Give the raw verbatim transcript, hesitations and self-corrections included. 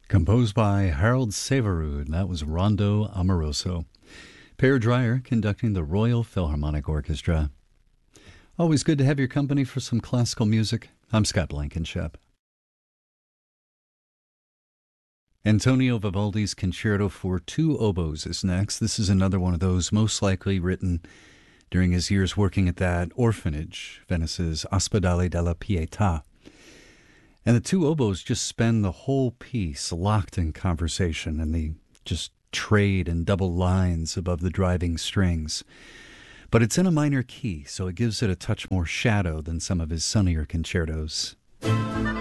Composed by Harold Severud. That was Rondo Amoroso. Per Dreyer conducting the Royal Philharmonic Orchestra. Always good to have your company for some classical music. I'm Scott Blankenship. Antonio Vivaldi's Concerto for Two Oboes is next. This is another one of those most likely written during his years working at that orphanage, Venice's Ospedale della Pietà. And the two oboes just spend the whole piece locked in conversation, and they just trade in double lines above the driving strings. But it's in a minor key, so it gives it a touch more shadow than some of his sunnier concertos.